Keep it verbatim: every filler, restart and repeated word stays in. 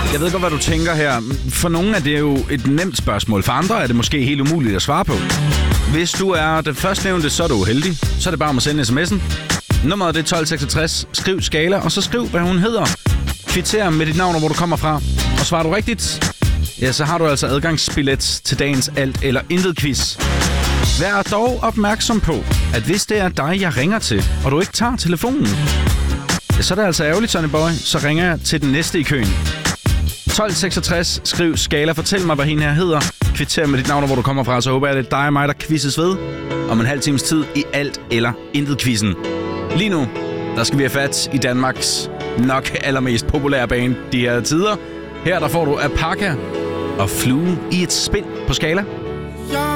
Jeg ved godt, hvad du tænker her. For nogle er det jo et nemt spørgsmål. For andre er det måske helt umuligt at svare på. Hvis du er den førstnævnte, så er du uheldig. Så er det bare om at sende sms'en. Nummeret det er tolv seksogtres. Skriv Skala, og så skriv, hvad hun hedder. Kvittér med dit navn og hvor du kommer fra. Og svarer du rigtigt, ja, så har du altså adgangsbillet til dagens alt eller intet quiz. Vær dog opmærksom på, at hvis det er dig, jeg ringer til, og du ikke tager telefonen, ja, så er det altså ærgerligt, Sonny Boy. Så ringer jeg til den næste i køen. tolv seksogtres. Skriv Skala. Fortæl mig, hvad hende her hedder. Kvittér med dit navn og hvor du kommer fra. Så håber jeg, at det er dig og mig, der quizzes ved om en halv times tid i alt eller intet quizzen. Lige nu, der skal vi have fat i Danmarks nok allermest populære band de her tider. Her der får du Apaka og Flue i et spil på Skala.